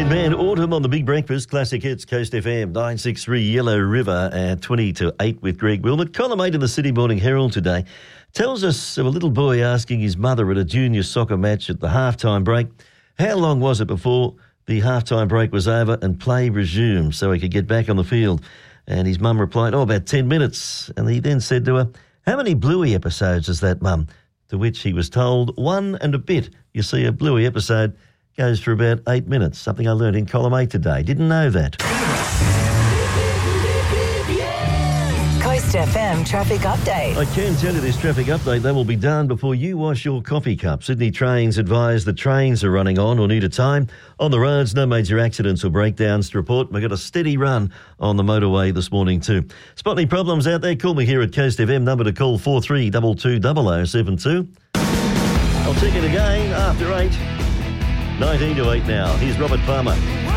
Australian band Autumn on the Big Breakfast, Classic Hits, Coast FM, 963 Yellow River at 20 to 8 with Greg Wilmot. Column 8 in the Sydney Morning Herald today tells us of a little boy asking his mother at a junior soccer match at the halftime break, how long was it before the halftime break was over and play resumed so he could get back on the field? And his mum replied, about 10 minutes. And he then said to her, how many Bluey episodes is that, Mum? To which he was told, 1 and a bit. You see, a Bluey episode goes for about 8 minutes, something I learned in column 8 today. Didn't know that. Coast FM traffic update. I can tell you this traffic update, that will be done before you wash your coffee cup. Sydney Trains advise the trains are running on or need a time. On the roads, no major accidents or breakdowns to report. We've got a steady run on the motorway this morning too. Spot any problems out there? Call me here at Coast FM. Number to call 43220072. I'll check it again after 8. 19 to 8 now. Here's Robert Palmer.